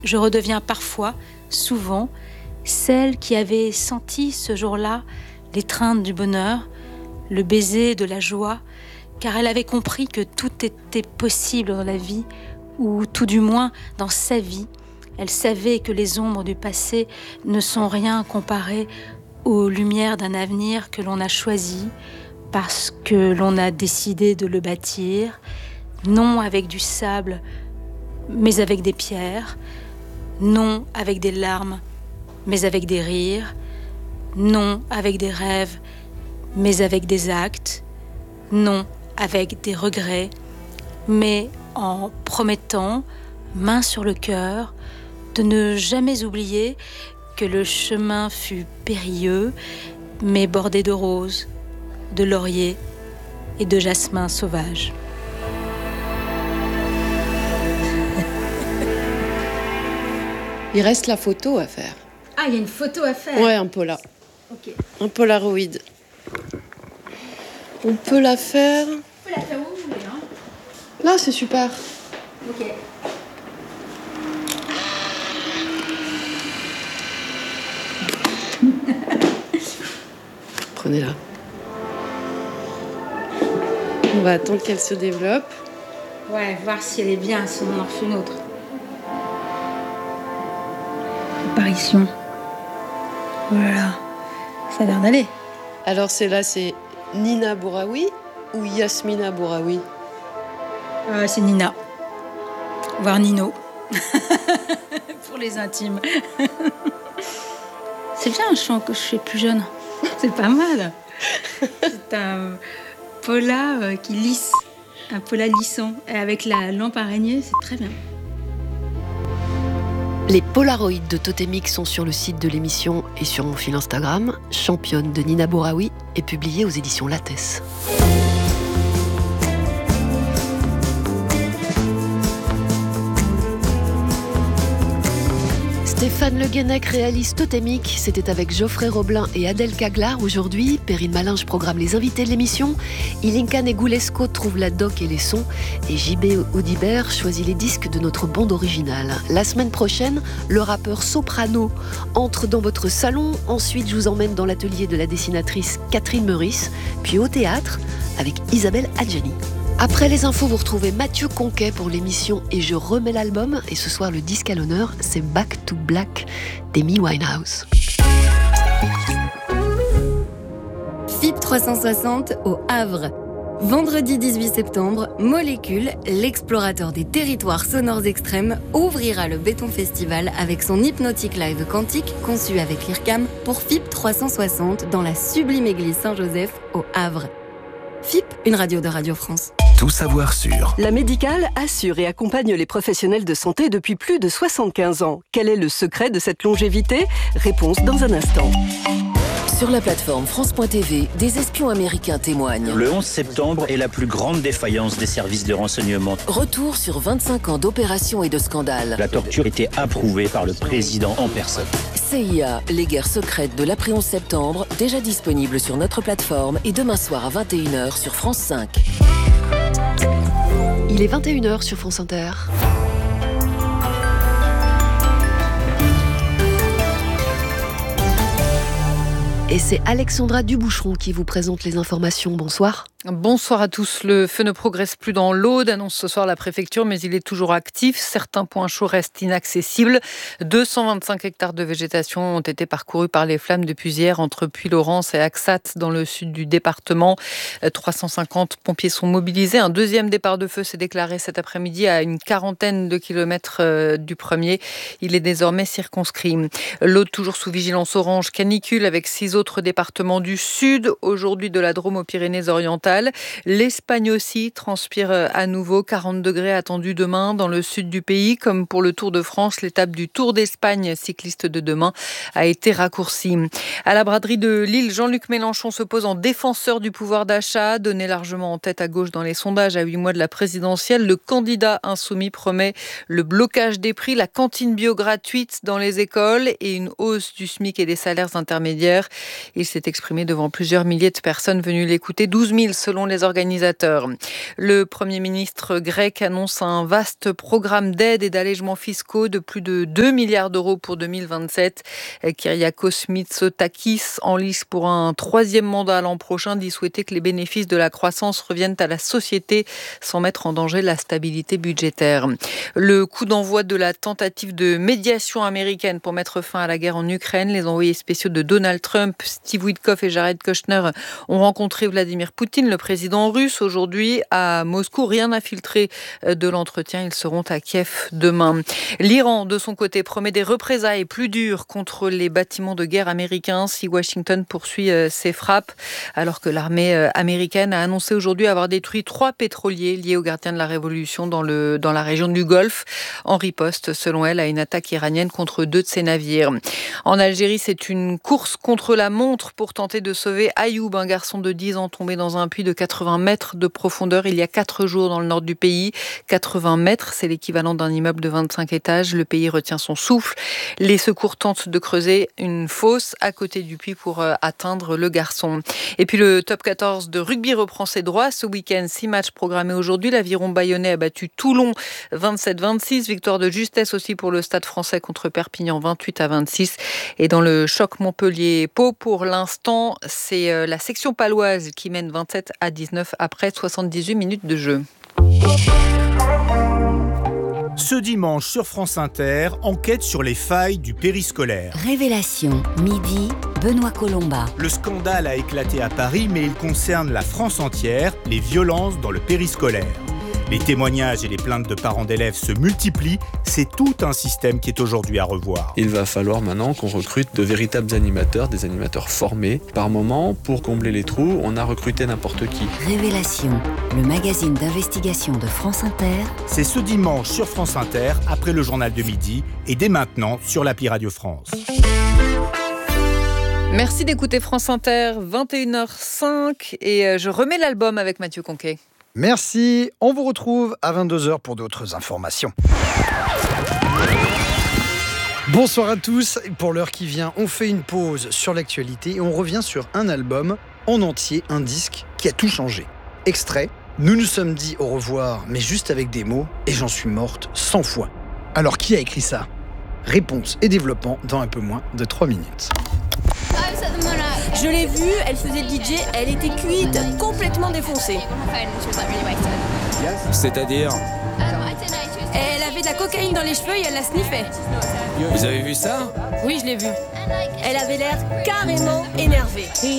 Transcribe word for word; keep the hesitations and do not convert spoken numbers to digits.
Je redeviens parfois, souvent, celle qui avait senti ce jour-là l'étreinte du bonheur, le baiser de la joie, car elle avait compris que tout était possible dans la vie, ou tout du moins dans sa vie. Elle savait que les ombres du passé ne sont rien comparées aux lumières d'un avenir que l'on a choisi parce que l'on a décidé de le bâtir, non avec du sable, mais avec des pierres, non avec des larmes, mais avec des rires, non avec des rêves, mais avec des actes, non avec des regrets, mais en promettant, main sur le cœur, de ne jamais oublier que le chemin fut périlleux, mais bordé de roses, de lauriers et de jasmins sauvages. Il reste la photo à faire. Ah, il y a une photo à faire. Ouais, un pola. Ok. Un polaroid. On peut la faire... On peut la faire où vous voulez, hein. Là, c'est super. Ok. Prenez-la. On va attendre qu'elle se développe. Ouais, voir si elle est bien, sinon on en refait une autre. Apparition. Voilà. Ça a l'air d'aller. Alors, c'est là, c'est Nina Bouraoui ou Yasmina Bouraoui? Euh, c'est Nina. Voir Nino. Pour les intimes. C'est bien un chant que je fais plus jeune. C'est pas mal. C'est un pola euh, qui lisse. Un pola lissant. Et avec la lampe araignée, c'est très bien. Les polaroïdes de Totémique sont sur le site de l'émission et sur mon fil Instagram. Championne de Nina Bouraoui est publiée aux éditions Lattès. Stéphane Le Guenec réalise Totémique. C'était avec Geoffrey Roblin et Adèle Caglar. Aujourd'hui, Perrine Malinge programme les invités de l'émission. Ilinka Negulesco trouve la doc et les sons. Et J B Audibert choisit les disques de notre bande originale. La semaine prochaine, le rappeur Soprano entre dans votre salon. Ensuite, je vous emmène dans l'atelier de la dessinatrice Catherine Meurice. Puis au théâtre avec Isabelle Adjani. Après les infos, vous retrouvez Mathieu Conquet pour l'émission Et je remets l'album. Et ce soir, le disque à l'honneur, c'est Back to Black d'Amy Winehouse. F I P trois cent soixante au Havre. Vendredi dix-huit septembre, Molécule, l'explorateur des territoires sonores extrêmes, ouvrira le Béton Festival avec son hypnotique live quantique conçu avec l'I R C A M pour F I P trois cent soixante dans la sublime église Saint-Joseph au Havre. F I P, une radio de Radio France. Tout savoir sur. La Médicale assure et accompagne les professionnels de santé depuis plus de soixante-quinze ans. Quel est le secret de cette longévité? Réponse dans un instant. Sur la plateforme France point T V, des espions américains témoignent. Le onze septembre est la plus grande défaillance des services de renseignement. Retour sur vingt-cinq ans d'opérations et de scandales. La torture était approuvée par le président en personne. C I A, les guerres secrètes de l'après onze septembre, déjà disponible sur notre plateforme et demain soir à vingt et une heures sur France cinq. Il est vingt et une heures sur France Inter. Et c'est Alexandra Duboucheron qui vous présente les informations. Bonsoir. Bonsoir à tous. Le feu ne progresse plus dans l'Aude, annonce ce soir la préfecture, mais il est toujours actif. Certains points chauds restent inaccessibles. deux cent vingt-cinq hectares de végétation ont été parcourus par les flammes depuis hier entre Puylaurens et Axat dans le sud du département. trois cent cinquante pompiers sont mobilisés. Un deuxième départ de feu s'est déclaré cet après-midi à une quarantaine de kilomètres du premier. Il est désormais circonscrit. L'Aude toujours sous vigilance orange canicule avec six autres départements du sud. Aujourd'hui de la Drôme aux Pyrénées-Orientales. L'Espagne aussi transpire à nouveau. quarante degrés attendus demain dans le sud du pays. Comme pour le Tour de France, l'étape du Tour d'Espagne cycliste de demain a été raccourcie. À la braderie de Lille, Jean-Luc Mélenchon se pose en défenseur du pouvoir d'achat. Donné largement en tête à gauche dans les sondages à huit mois de la présidentielle, le candidat insoumis promet le blocage des prix, la cantine bio gratuite dans les écoles et une hausse du SMIC et des salaires intermédiaires. Il s'est exprimé devant plusieurs milliers de personnes venues l'écouter. douze mille selon les organisateurs. Le Premier ministre grec annonce un vaste programme d'aide et d'allègements fiscaux de plus de deux milliards d'euros pour deux mille vingt-sept. Kyriakos Mitsotakis, en lice pour un troisième mandat l'an prochain, dit souhaiter que les bénéfices de la croissance reviennent à la société sans mettre en danger la stabilité budgétaire. Le coup d'envoi de la tentative de médiation américaine pour mettre fin à la guerre en Ukraine. Les envoyés spéciaux de Donald Trump, Steve Witkoff et Jared Kushner ont rencontré Vladimir Poutine, le président russe, aujourd'hui à Moscou. Rien n'a filtré de l'entretien. Ils seront à Kiev demain. L'Iran, de son côté, promet des représailles plus dures contre les bâtiments de guerre américains si Washington poursuit ses frappes, alors que l'armée américaine a annoncé aujourd'hui avoir détruit trois pétroliers liés aux gardiens de la Révolution dans, le, dans la région du Golfe, en riposte, selon elle, à une attaque iranienne contre deux de ses navires. En Algérie, c'est une course contre la montre pour tenter de sauver Ayoub, un garçon de dix ans tombé dans un puits de quatre-vingts mètres de profondeur il y a quatre jours dans le nord du pays. quatre-vingts mètres, c'est l'équivalent d'un immeuble de vingt-cinq étages. Le pays retient son souffle. Les secours tentent de creuser une fosse à côté du puits pour atteindre le garçon. Et puis le top quatorze de rugby reprend ses droits ce week-end. Six matchs programmés aujourd'hui. L'Aviron Bayonnais a battu Toulon vingt-sept vingt-six. Victoire de justesse aussi pour le Stade Français contre Perpignan vingt-huit à vingt-six. Et dans le choc Montpellier-Pau, pour l'instant, c'est la section paloise qui mène vingt-sept à dix-neuf après soixante-dix-huit minutes de jeu. Ce dimanche sur France Inter, enquête sur les failles du périscolaire. Révélation, midi, Benoît Colomba. Le scandale a éclaté à Paris, mais il concerne la France entière, les violences dans le périscolaire. Les témoignages et les plaintes de parents d'élèves se multiplient. C'est tout un système qui est aujourd'hui à revoir. Il va falloir maintenant qu'on recrute de véritables animateurs, des animateurs formés. Par moment, pour combler les trous, on a recruté n'importe qui. Révélation, le magazine d'investigation de France Inter. C'est ce dimanche sur France Inter, après le journal de midi, et dès maintenant sur l'appli Radio France. Merci d'écouter France Inter, vingt et une heures cinq, et je remets l'album avec Mathieu Conquet. Merci, on vous retrouve à vingt-deux heures pour d'autres informations. Bonsoir à tous, pour l'heure qui vient, on fait une pause sur l'actualité et on revient sur un album en entier, un disque qui a tout changé. Extrait, nous nous sommes dit au revoir, mais juste avec des mots, et j'en suis morte cent fois. Alors qui a écrit ça ? Réponse et développement dans un peu moins de trois minutes. Je l'ai vue, elle faisait le D J, elle était cuite, complètement défoncée. C'est-à-dire ? Elle avait de la cocaïne dans les cheveux et elle la sniffait. Vous avez vu ça ? Oui, je l'ai vue. Elle avait l'air carrément énervée.